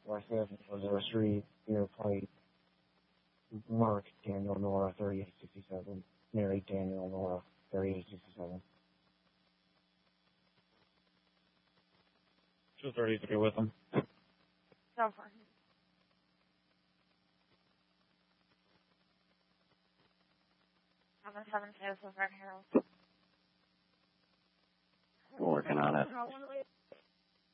West Missouri Street, near plate Mark Daniel Nora 3867. Mary Daniel Nora 3867. 233 with him. Go for it. I'm a 7 with Red Harold. Working on it.